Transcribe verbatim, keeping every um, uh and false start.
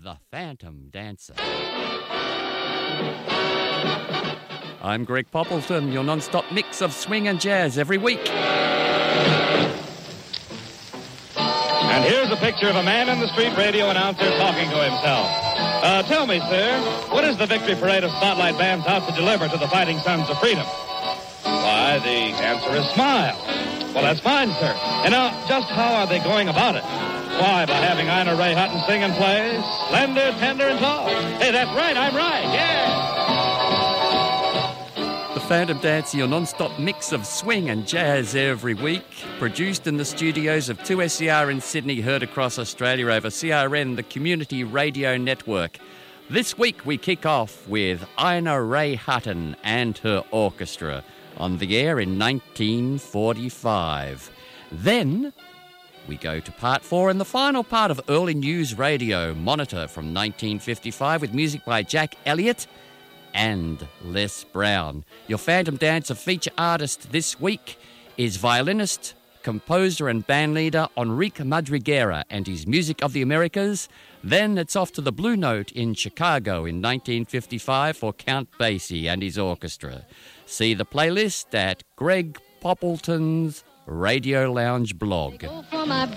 The Phantom Dancer. I'm Greg Poppleton, your non-stop mix of swing and jazz every week. And here's a picture of a man in the street radio announcer talking to himself. Uh, tell me, sir, what is the victory parade of Spotlight bands out to deliver to the Fighting Sons of Freedom? Why, the answer is smile. Well, that's fine, sir. And now, just how are they going about it? Why, by having Ina Ray Hutton sing and play, slender, tender, and tall. Hey, that's right, I'm right, yeah! The Phantom Dancer, your non-stop mix of swing and jazz every week. Produced in the studios of two S E R in Sydney, heard across Australia over C R N, the Community Radio Network. This week we kick off with Ina Ray Hutton and her orchestra on the air in nineteen forty-five. Then we go to part four and the final part of Early News Radio, Monitor from nineteen fifty-five, with music by Jack Elliott and Les Brown. Your Phantom Dancer feature artist this week is violinist, composer and bandleader Enrique Madriguera and his Music of the Americas. Then it's off to the Blue Note in Chicago in nineteen fifty-five for Count Basie and his orchestra. See the playlist at Greg Poppleton's Radio Lounge blog.